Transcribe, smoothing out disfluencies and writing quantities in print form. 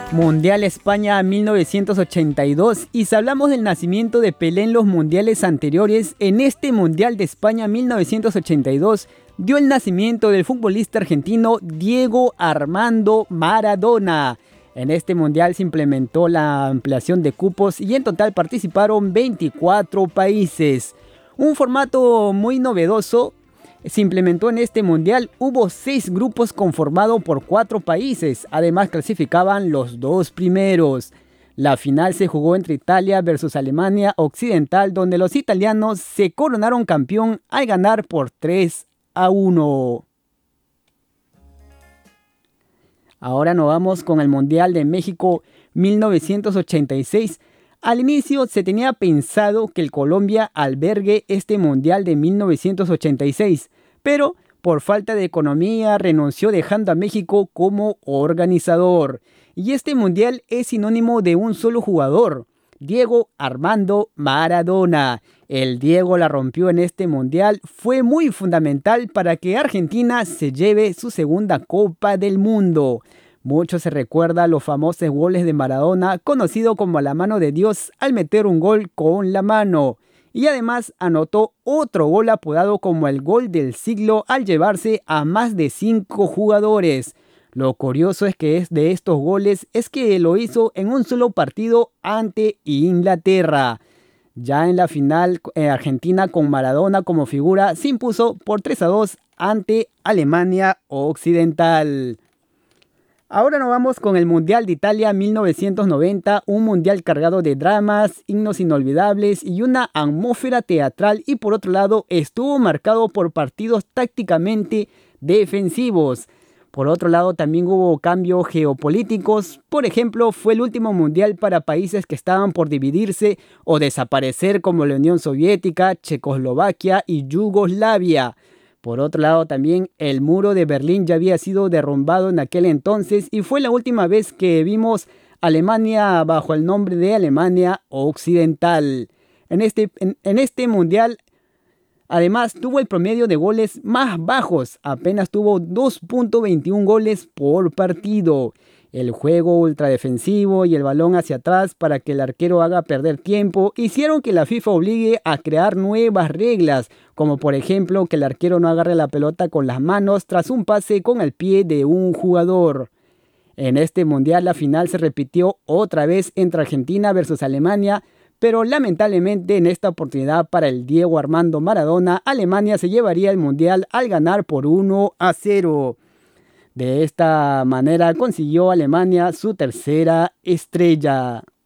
Mundial España 1982, y si hablamos del nacimiento de Pelé en los mundiales anteriores, en este Mundial de España 1982 dio el nacimiento del futbolista argentino Diego Armando Maradona. En este mundial se implementó la ampliación de cupos y en total participaron 24 países. Un formato muy novedoso se implementó en este mundial. Hubo 6 grupos conformados por 4 países. Además clasificaban los 2 primeros. La final se jugó entre Italia versus Alemania Occidental, donde los italianos se coronaron campeón al ganar por 3-1. Ahora nos vamos con el Mundial de México 1986. Al inicio se tenía pensado que el Colombia albergue este Mundial de 1986, pero por falta de economía renunció dejando a México como organizador. Y este Mundial es sinónimo de un solo jugador, Diego Armando Maradona. El Diego la rompió en este Mundial, fue muy fundamental para que Argentina se lleve su segunda Copa del Mundo. Mucho se recuerda los famosos goles de Maradona, conocido como la mano de Dios, al meter un gol con la mano. Y además anotó otro gol apodado como el gol del siglo al llevarse a más de 5 jugadores. Lo curioso es que de estos goles es que lo hizo en un solo partido ante Inglaterra. Ya en la final, Argentina con Maradona como figura se impuso por 3-2 ante Alemania Occidental. Ahora nos vamos con el Mundial de Italia 1990, un mundial cargado de dramas, himnos inolvidables y una atmósfera teatral, y por otro lado estuvo marcado por partidos tácticamente defensivos. Por otro lado también hubo cambios geopolíticos. Por ejemplo, fue el último mundial para países que estaban por dividirse o desaparecer, como la Unión Soviética, Checoslovaquia y Yugoslavia. Por otro lado también el muro de Berlín ya había sido derrumbado en aquel entonces y fue la última vez que vimos Alemania bajo el nombre de Alemania Occidental. En este mundial además tuvo el promedio de goles más bajos, apenas tuvo 2.21 goles por partido. El juego ultradefensivo y el balón hacia atrás para que el arquero haga perder tiempo hicieron que la FIFA obligue a crear nuevas reglas, como por ejemplo que el arquero no agarre la pelota con las manos tras un pase con el pie de un jugador. En este mundial la final se repitió otra vez entre Argentina versus Alemania, pero lamentablemente en esta oportunidad para el Diego Armando Maradona, Alemania se llevaría el mundial al ganar por 1-0. De esta manera consiguió Alemania su tercera estrella.